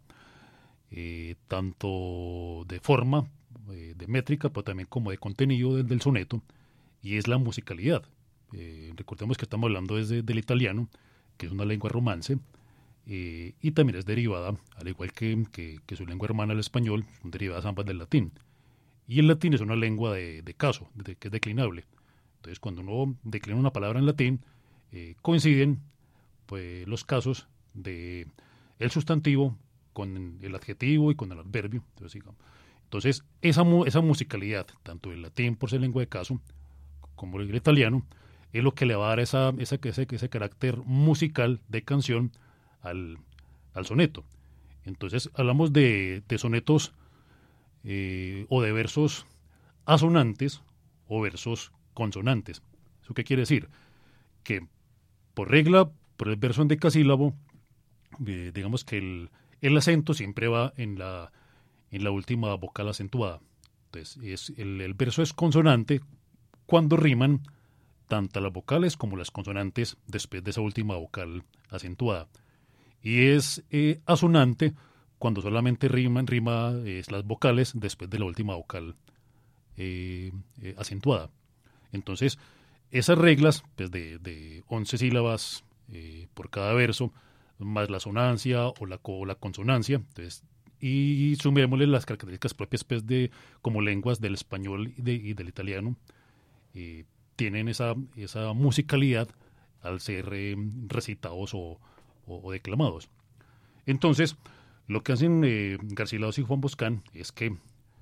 tanto de forma, de métrica, pero también como de contenido del soneto, y es la musicalidad. Recordemos que estamos hablando desde del italiano, que es una lengua romance, y también es derivada, al igual que su lengua hermana, el español, son derivadas ambas del latín. Y el latín es una lengua de caso, que es declinable. Entonces, cuando uno declina una palabra en latín, coinciden, pues, los casos de el sustantivo con el adjetivo y con el adverbio. Entonces, esa musicalidad, tanto el latín por ser lengua de caso, como el italiano, es lo que le va a dar ese carácter musical de canción al soneto. Entonces, hablamos de sonetos o de versos asonantes o versos consonantes. ¿Eso qué quiere decir? Que por regla, por el verso endecasílabo, digamos que el acento siempre va en la última vocal acentuada. Entonces, el verso es consonante cuando riman tanto las vocales como las consonantes después de esa última vocal acentuada. Y es asonante cuando solamente rima las vocales después de la última vocal acentuada. Entonces, esas reglas, pues, de 11 sílabas por cada verso, más la asonancia o la consonancia, entonces, y sumémosle las características propias, pues, como lenguas del español y del italiano, tienen esa musicalidad al ser recitados o declamados. Entonces, lo que hacen Garcilaso y Juan Boscán es que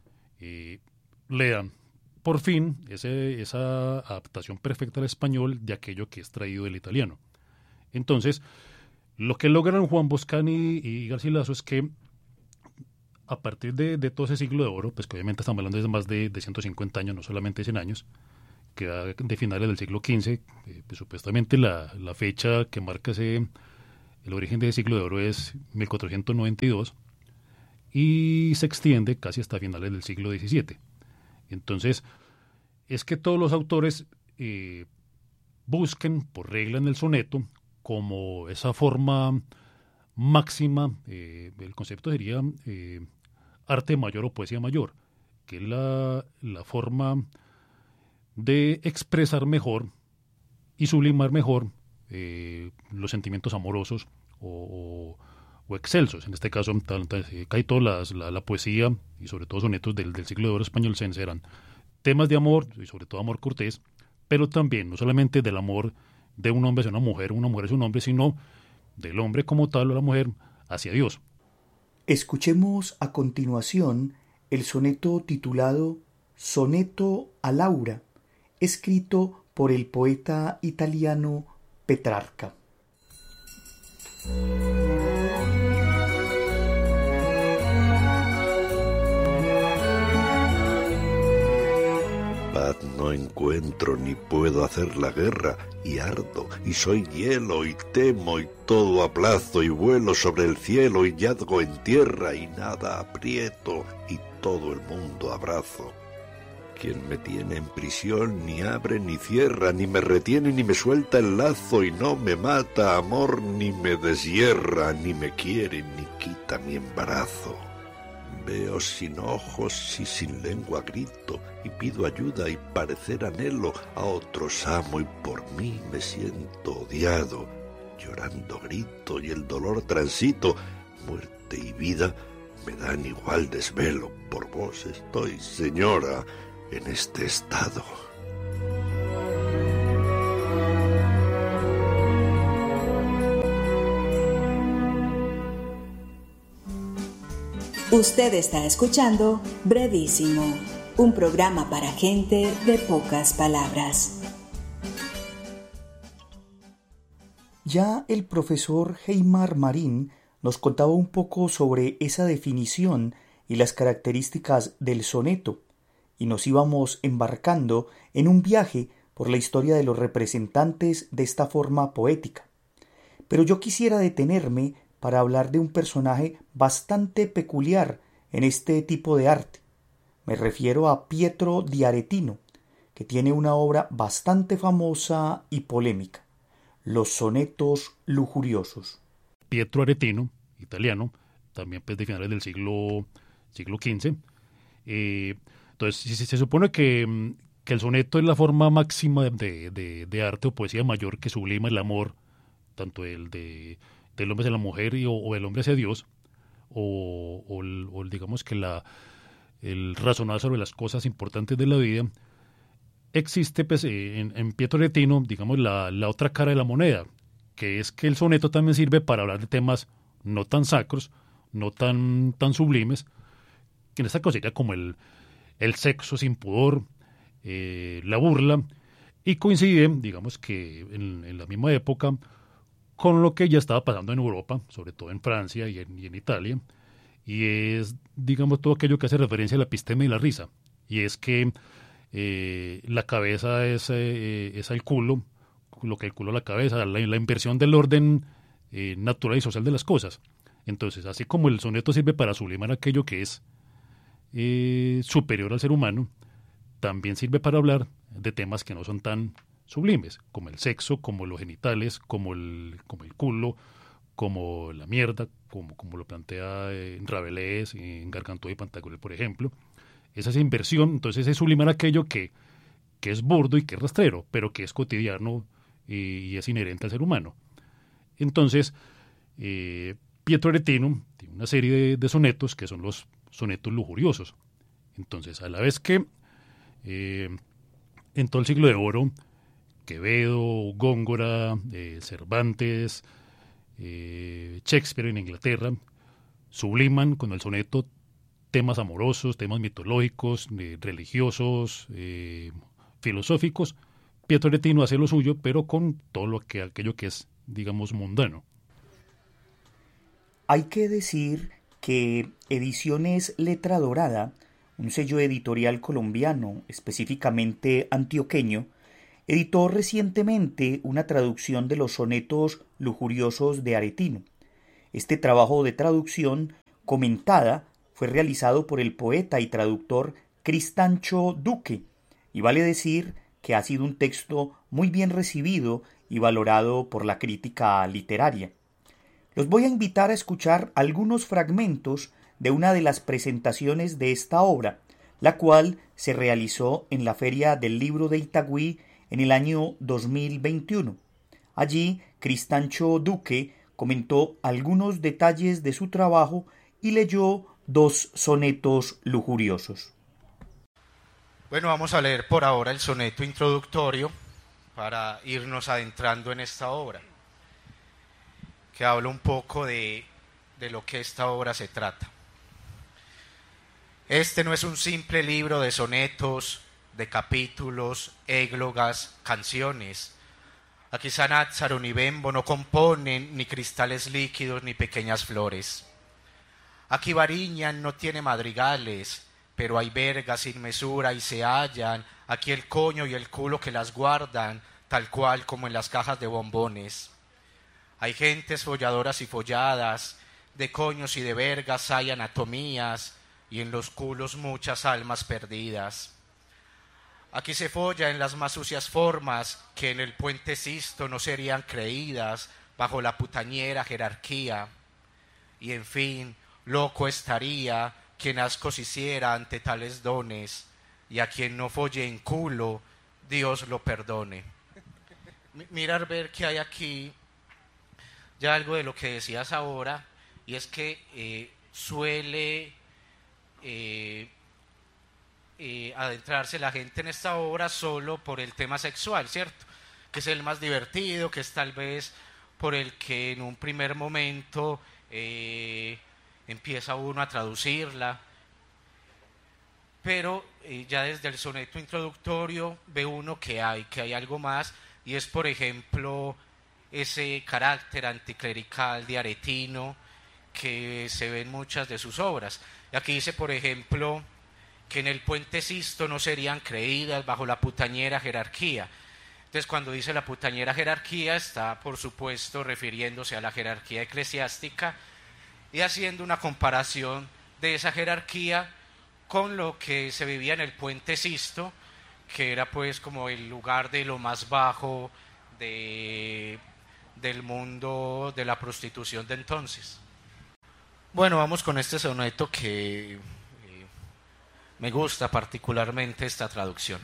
le dan por fin esa adaptación perfecta al español de aquello que es traído del italiano. Entonces, lo que logran Juan Boscán y Garcilaso es que a partir de todo ese siglo de oro, pues, que obviamente estamos hablando de más de 150 años, no solamente 100 años, que va de finales del siglo XV, pues, supuestamente la fecha que marca el origen del siglo de oro es 1492 y se extiende casi hasta finales del siglo XVII. Entonces, es que todos los autores busquen por regla en el soneto como esa forma máxima, el concepto sería arte mayor o poesía mayor, que es la forma de expresar mejor y sublimar mejor los sentimientos amorosos o excelsos. En este caso, cae toda la poesía y sobre todo sonetos del siglo de oro español eran temas de amor y sobre todo amor cortés, pero también no solamente del amor de un hombre hacia una mujer hacia un hombre, sino del hombre como tal o la mujer hacia Dios. Escuchemos a continuación el soneto titulado Soneto a Laura, escrito por el poeta italiano Petrarca. Paz no encuentro ni puedo hacer la guerra, y ardo, y soy hielo, y temo, y todo aplazo, y vuelo sobre el cielo, y yazgo en tierra, y nada aprieto, y todo el mundo abrazo. Quien me tiene en prisión ni abre ni cierra, ni me retiene ni me suelta el lazo, y no me mata amor, ni me deshierra, ni me quiere ni quita mi embarazo. Veo sin ojos y sin lengua grito, y pido ayuda y parecer anhelo, a otros amo y por mí me siento odiado. Llorando grito y el dolor transito, muerte y vida me dan igual desvelo. Por vos estoy, señora, en este estado. Usted está escuchando Brevísimo, un programa para gente de pocas palabras. Ya el profesor Heimar Marín nos contaba un poco sobre esa definición y las características del soneto, y nos íbamos embarcando en un viaje por la historia de los representantes de esta forma poética. Pero yo quisiera detenerme para hablar de un personaje bastante peculiar en este tipo de arte. Me refiero a Pietro di Aretino, que tiene una obra bastante famosa y polémica, Los sonetos lujuriosos. Pietro Aretino, italiano, también de finales del siglo XV. Entonces, se supone que el soneto es la forma máxima de arte o poesía mayor que sublima el amor, tanto el del hombre hacia la mujer o el hombre hacia Dios, o digamos que el razonar sobre las cosas importantes de la vida. Existe pues, en Pietro Aretino, digamos, la otra cara de la moneda, que es que el soneto también sirve para hablar de temas no tan sacros, no tan sublimes, que en esta cosilla como el sexo sin pudor, la burla, y coincide, digamos que en la misma época, con lo que ya estaba pasando en Europa, sobre todo en Francia y en Italia, y es, digamos, todo aquello que hace referencia a la episteme y la risa, y es que la cabeza es al culo, lo que el culo a la cabeza, la inversión del orden natural y social de las cosas. Entonces, así como el soneto sirve para sublimar aquello que es superior al ser humano, también sirve para hablar de temas que no son tan sublimes, como el sexo, como los genitales, como el culo, como la mierda, como lo plantea Rabelais en Gargantúa y Pantagruel, por ejemplo. Esa inversión, entonces es sublimar aquello que es burdo y que es rastrero, pero que es cotidiano y es inherente al ser humano. Entonces, Pietro Aretino tiene una serie de sonetos que son los sonetos lujuriosos. Entonces, a la vez que en todo el siglo de oro, Quevedo, Góngora, Cervantes, Shakespeare en Inglaterra, subliman con el soneto temas amorosos, temas mitológicos, religiosos, filosóficos. Pietro Aretino hace lo suyo, pero con todo aquello que es, digamos, mundano. Hay que decir que Ediciones Letra Dorada, un sello editorial colombiano, específicamente antioqueño, editó recientemente una traducción de los sonetos lujuriosos de Aretino. Este trabajo de traducción comentada fue realizado por el poeta y traductor Cristancho Duque, y vale decir que ha sido un texto muy bien recibido y valorado por la crítica literaria. Los voy a invitar a escuchar algunos fragmentos de una de las presentaciones de esta obra, la cual se realizó en la Feria del Libro de Itagüí en el año 2021. Allí, Cristancho Duque comentó algunos detalles de su trabajo y leyó 2 sonetos lujuriosos. Bueno, vamos a leer por ahora el soneto introductorio para irnos adentrando en esta obra, que habla un poco de lo que esta obra se trata. Este no es un simple libro de sonetos, de capítulos, églogas, canciones. Aquí Sanázzaro ni Bembo no componen ni cristales líquidos ni pequeñas flores. Aquí Variñan no tiene madrigales, pero hay vergas sin mesura y se hallan aquí el coño y el culo que las guardan, tal cual como en las cajas de bombones. Hay gentes folladoras y folladas, de coños y de vergas hay anatomías, y en los culos muchas almas perdidas. Aquí se folla en las más sucias formas que en el puente Sisto no serían creídas bajo la putañera jerarquía. Y en fin, loco estaría quien ascos hiciera ante tales dones, y a quien no folle en culo, Dios lo perdone. Mirar ver que hay aquí ya algo de lo que decías ahora, y es que suele adentrarse la gente en esta obra solo por el tema sexual, ¿cierto? Que es el más divertido, que es tal vez por el que en un primer momento empieza uno a traducirla, pero ya desde el soneto introductorio ve uno que hay algo más, y es por ejemplo ese carácter anticlerical de Aretino que se ve en muchas de sus obras. Y aquí dice, por ejemplo, que en el puente Sisto no serían creídas bajo la putañera jerarquía. Entonces, cuando dice la putañera jerarquía, está, por supuesto, refiriéndose a la jerarquía eclesiástica y haciendo una comparación de esa jerarquía con lo que se vivía en el puente Sisto, que era pues como el lugar de lo más bajo del mundo de la prostitución de entonces. Bueno, vamos con este soneto que me gusta particularmente esta traducción.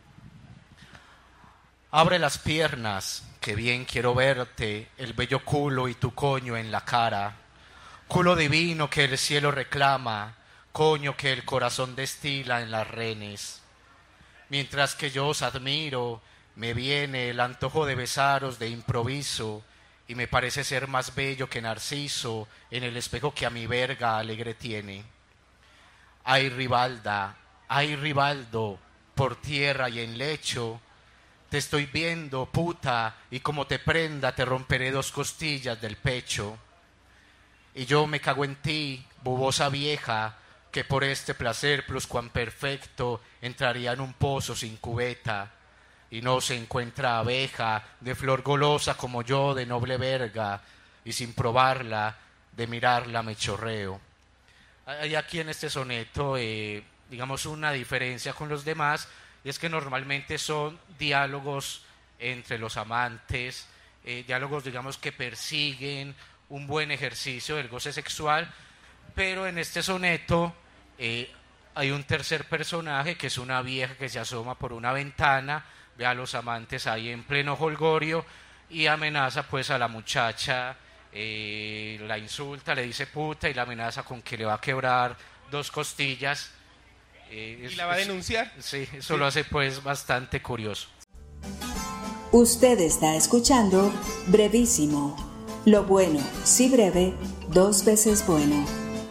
Abre las piernas, que bien quiero verte, el bello culo y tu coño en la cara. Culo divino que el cielo reclama, coño que el corazón destila en las renes. Mientras que yo os admiro, me viene el antojo de besaros de improviso, y me parece ser más bello que Narciso en el espejo que a mi verga alegre tiene. Ay Ribalda, ay Ribaldo, por tierra y en lecho, te estoy viendo, puta, y como te prenda te romperé 2 costillas del pecho. Y yo me cago en ti, bubosa vieja, que por este placer pluscuamperfecto entraría en un pozo sin cubeta, y no se encuentra abeja de flor golosa como yo de noble verga, y sin probarla, de mirarla me chorreo. Hay aquí en este soneto, digamos, una diferencia con los demás, y es que normalmente son diálogos entre los amantes, diálogos, digamos, que persiguen un buen ejercicio del goce sexual, pero en este soneto hay un tercer personaje que es una vieja que se asoma por una ventana, ve a los amantes ahí en pleno jolgorio y amenaza pues a la muchacha, la insulta, le dice puta y la amenaza con que le va a quebrar 2 costillas. ¿Y la va a denunciar? Sí, eso lo hace pues bastante curioso. Usted está escuchando Brevísimo. Lo bueno, si breve, 2 veces bueno.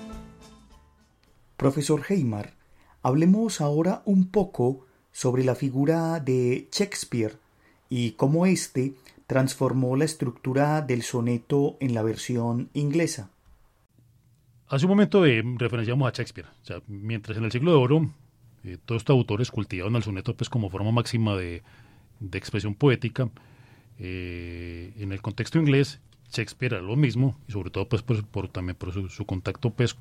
Profesor Heymar, hablemos ahora un poco sobre la figura de Shakespeare y cómo éste transformó la estructura del soneto en la versión inglesa. Hace un momento referenciamos a Shakespeare. O sea, mientras en el siglo de oro todos estos autores cultivaban el soneto pues, como forma máxima de expresión poética, en el contexto inglés Shakespeare era lo mismo, y sobre todo pues, también por su contacto pues,